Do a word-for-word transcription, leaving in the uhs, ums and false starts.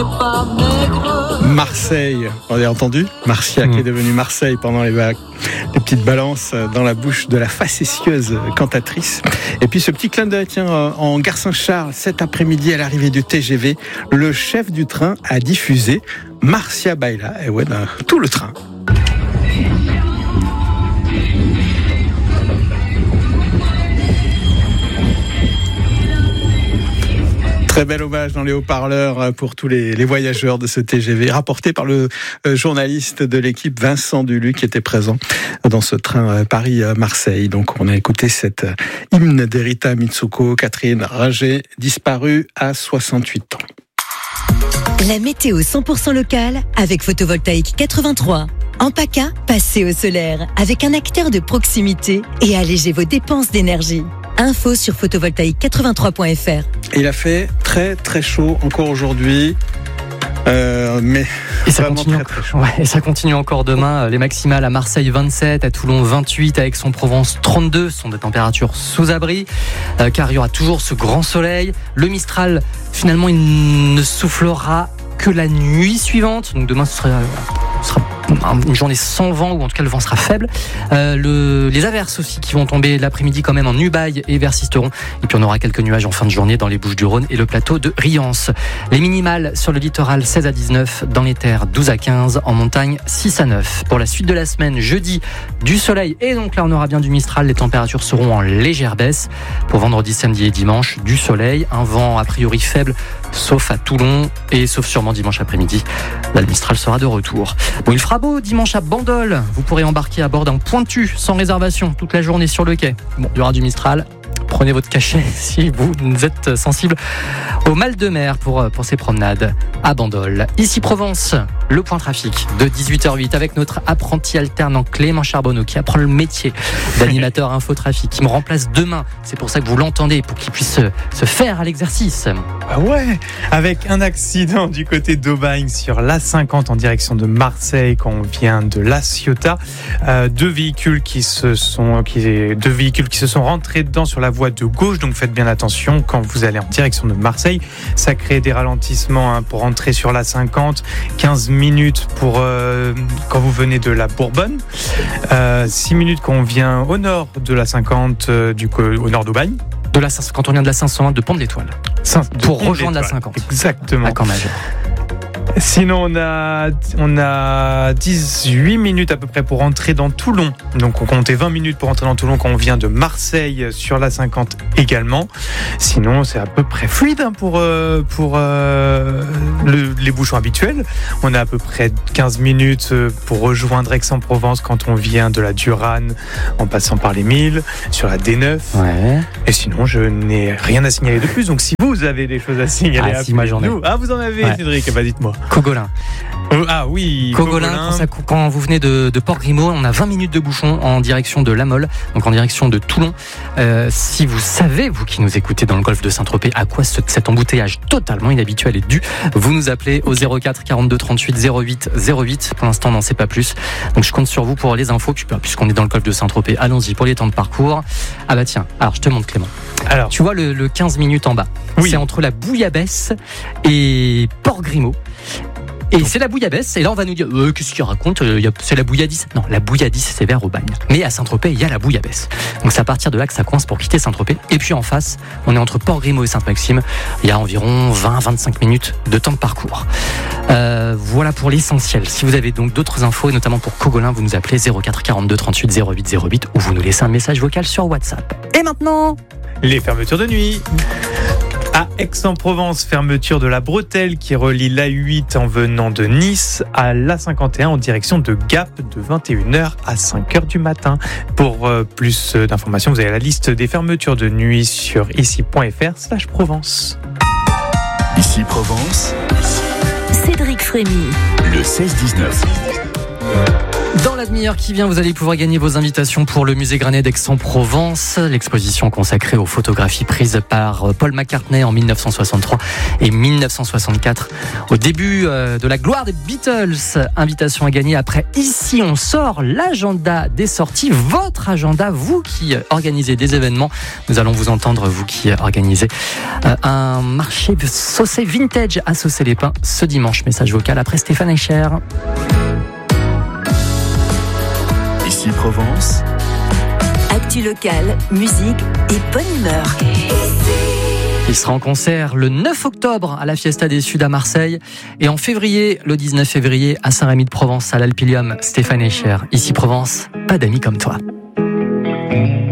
Marseille, vous avez entendu ? Marcia mmh. qui est devenue Marseille pendant les, ba- les petites balances dans la bouche de la facétieuse cantatrice. Et puis ce petit clin d'œil, tiens, en gare Saint-Charles, cet après-midi à l'arrivée du T G V, le chef du train a diffusé Marcia Baila, et ouais, ben, tout le train. Très bel hommage dans les haut-parleurs pour tous les, les voyageurs de ce T G V, rapporté par le journaliste de l'équipe Vincent Duluc qui était présent dans ce train Paris-Marseille. Donc on a écouté cette hymne d'Erita Mitsuko, Catherine Ringer, disparue à soixante-huit ans. La météo cent pour cent locale avec Photovoltaïque quatre-vingt-trois. En PACA, passez au solaire avec un acteur de proximité et allégez vos dépenses d'énergie. Info sur photovoltaïque quatre-vingt-trois point f r. Il a fait très très chaud encore aujourd'hui. Euh, mais et ça continue, très, très chaud. Ouais, et ça continue encore demain. Les maximales à Marseille vingt-sept, à Toulon vingt-huit, à Aix-en-Provence trente-deux, ce sont des températures sous abri, euh, car il y aura toujours ce grand soleil. Le Mistral, finalement, il ne soufflera que la nuit suivante. Donc demain, ce sera, ce sera une journée sans vent, ou en tout cas le vent sera faible. Euh, le, les averses aussi qui vont tomber l'après-midi quand même en Ubaye et vers Sisteron. Et puis on aura quelques nuages en fin de journée dans les Bouches-du-Rhône et le plateau de Riance. Les minimales sur le littoral seize à dix-neuf, dans les terres douze à quinze, en montagne six à neuf. Pour la suite de la semaine, jeudi, du soleil et donc là on aura bien du Mistral. Les températures seront en légère baisse. Pour vendredi, samedi et dimanche, du soleil, un vent a priori faible, sauf à Toulon et sauf sûrement dimanche après-midi. Là le Mistral sera de retour. Bon, il fera beau dimanche à Bandol. Vous pourrez embarquer à bord d'un Pointu sans réservation toute la journée sur le quai. Bon, il y aura du Mistral. Prenez votre cachet si vous êtes sensible au mal de mer pour, pour ces promenades à Bandol. Ici Provence, le point trafic de dix-huit heures huit avec notre apprenti alternant Clément Charbonneau qui apprend le métier d'animateur infotrafic, qui me remplace demain. C'est pour ça que vous l'entendez, pour qu'il puisse se, se faire à l'exercice. Ah ouais, avec un accident du côté d'Aubagne sur l'A cinquante en direction de Marseille quand on vient de La Ciotat. Euh, deux véhicules qui se sont, qui, deux véhicules qui se sont rentrés dedans sur la voie de gauche, donc faites bien attention quand vous allez en direction de Marseille. Ça crée des ralentissements hein, pour entrer sur l'A cinquante, quinze minutes pour euh, quand vous venez de la Bourbonne, euh, six minutes quand on vient au nord de l'A cinquante, euh, du, au nord d'Aubagne. De la, quand on vient de la cinq cent un de Pont de l'Étoile. Pour Pont rejoindre de la cinquante. Exactement. À Camp-Major. Sinon, on a, on a dix-huit minutes à peu près pour entrer dans Toulon. Donc, on comptait vingt minutes pour entrer dans Toulon quand on vient de Marseille sur l'A cinquante également. Sinon, c'est à peu près fluide hein, pour, euh, pour euh, le, les bouchons habituels. On a à peu près quinze minutes pour rejoindre Aix-en-Provence quand on vient de la Durane en passant par les Milles, sur la D neuf. Ouais. Et sinon, je n'ai rien à signaler de plus. Donc, si vous avez des choses à signaler, ah, si moi j'en ai. Ah, vous en avez, ouais. Cédric, bah dites-moi. Cogolin. Euh, ah oui, Cogolin, Cogolin. Quand, ça, quand vous venez de, de Port-Grimaud, on a vingt minutes de bouchon en direction de La Mole, donc en direction de Toulon. Euh, si vous savez, vous qui nous écoutez dans le golfe de Saint-Tropez, à quoi ce, cet embouteillage totalement inhabituel est dû, vous nous appelez au zéro quatre quarante-deux trente-huit zéro huit zéro huit. Pour l'instant, on n'en sait pas plus. Donc je compte sur vous pour les infos, puisqu'on est dans le golfe de Saint-Tropez. Allons-y pour les temps de parcours. Ah bah tiens, alors je te montre Clément. Alors, tu vois le, le quinze minutes en bas. Oui. C'est entre la Bouillabaisse et Port-Grimaud. Et donc, c'est la bouillabaisse, et là on va nous dire euh, qu'est-ce qu'il raconte euh, c'est la bouilladisse. Non, la bouilladisse c'est vers Aubagne. Mais à Saint-Tropez, il y a la bouillabaisse. Donc c'est à partir de là que ça coince pour quitter Saint-Tropez. Et puis en face, on est entre Port-Grimaud et Sainte-Maxime. Il y a environ vingt à vingt-cinq minutes de temps de parcours. Euh, voilà pour l'essentiel. Si vous avez donc d'autres infos, et notamment pour Cogolin, vous nous appelez zéro quatre quarante-deux trente-huit zéro huit zéro huit ou vous nous laissez un message vocal sur WhatsApp. Et maintenant, les fermetures de nuit. À Aix-en-Provence, fermeture de la bretelle qui relie l'A huit en venant de Nice à l'A cinquante et un en direction de Gap de vingt et une heures à cinq heures du matin. Pour euh, plus d'informations, vous avez la liste des fermetures de nuit sur ici.fr slash Provence. Ici Provence. Cédric Frémy. Le seize dix-neuf. Dans la demi-heure qui vient, vous allez pouvoir gagner vos invitations pour le musée Granet d'Aix-en-Provence, l'exposition consacrée aux photographies prises par Paul McCartney en dix-neuf cent soixante-trois et dix-neuf cent soixante-quatre, au début de la gloire des Beatles. Invitation à gagner après Ici on sort, l'agenda des sorties, votre agenda, vous qui organisez des événements. Nous allons vous entendre, vous qui organisez un marché saucé vintage à Saucé-les-Pins ce dimanche. Message vocal après Stéphane Eicher. Ici Provence. Actu locale, musique et bonne humeur. Il sera en concert le neuf octobre à la Fiesta des Suds à Marseille et en février, le dix-neuf février, à Saint-Rémy-de-Provence à l'Alpilium. Stéphane Eicher. Ici Provence, pas d'amis comme toi.